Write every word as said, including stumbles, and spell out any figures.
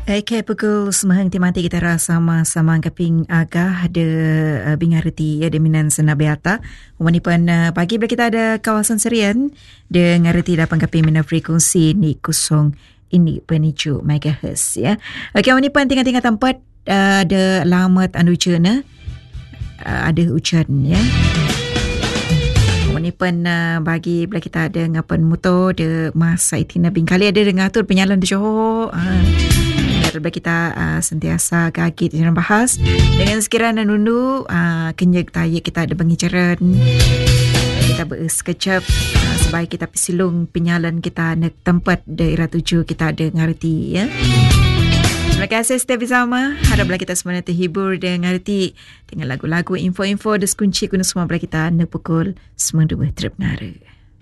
Okay, pukul sembilan mati kita rasa sama-sama kaping agah ada uh, bingariti ya deminan senabiata. Umani pun uh, pagi bila kita ada kawasan serian de ngariti dapat kaping mina frekuensi ni kosong ini penicu megahertz ya. Okay, umani pun tinggal-tinggal tempat uh, ada alamat anu cena uh, ada hujan ya. Umani pun uh, bagi bila kita ada ngapan motor de masa itina bingkali ada dengatur penyalan de Johor. Uh. Daripada kita uh, sentiasa kaki dalam bahas dengan sekiranya nundu uh, kenyek tayak kita ada pengicaran kita bersekecap uh, sebaik kita pesilung penyalan kita nak tempat daerah tuju kita ada ngerti ya. Terima kasih setiap bersama. Haraplah kita semua terhibur dan ngerti dengan lagu-lagu info-info dan kunci guna semua bila kita nak pukul sembilan dua terpengaruh.